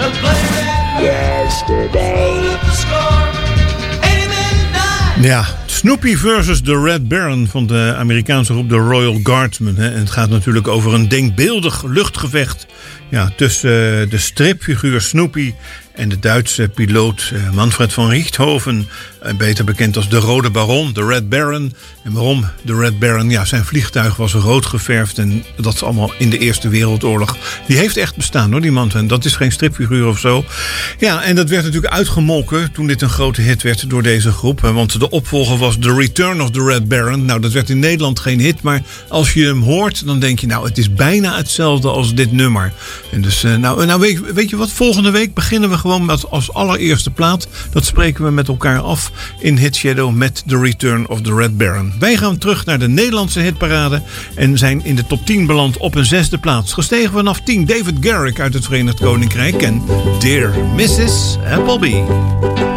Ja, Snoopy versus The Red Baron van de Amerikaanse groep The Royal Guardsmen. En het gaat natuurlijk over een denkbeeldig luchtgevecht tussen de stripfiguur Snoopy en de Duitse piloot Manfred von Richthofen, beter bekend als de Rode Baron, de Red Baron. En waarom de Red Baron? Ja, zijn vliegtuig was rood geverfd en dat is allemaal in de Eerste Wereldoorlog. Die heeft echt bestaan hoor, die man. En dat is geen stripfiguur of zo. Ja, en dat werd natuurlijk uitgemolken toen dit een grote hit werd door deze groep. Want de opvolger was The Return of the Red Baron. Nou, dat werd in Nederland geen hit, maar als je hem hoort, dan denk je, nou, het is bijna hetzelfde als dit nummer. En dus, weet je wat? Volgende week beginnen we gewoon met als allereerste plaat. Dat spreken we met elkaar af in Hit Shadow met The Return of the Red Baron. Wij gaan terug naar de Nederlandse hitparade en zijn in de top 10 beland op een 6e plaats. Gestegen vanaf 10 David Garrick uit het Verenigd Koninkrijk en Dear Mrs. Appleby.